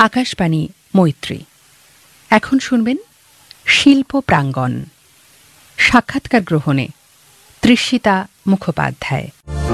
আকাশবাণী মৈত্রী। এখন শুনবেন শিল্প প্রাঙ্গণ। সাক্ষাৎকার গ্রহণে তৃষিতা মুখোপাধ্যায়।